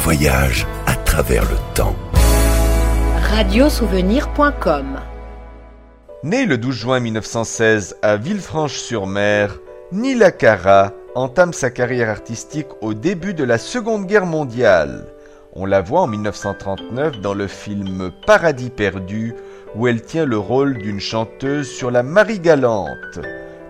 voyage à travers le temps. Radiosouvenir.com. Né le 12 juin 1916 à Villefranche-sur-Mer, Nila Cara entame sa carrière artistique au début de la Seconde Guerre mondiale. On la voit en 1939 dans le film Paradis perdu, où elle tient le rôle d'une chanteuse sur la Marie Galante.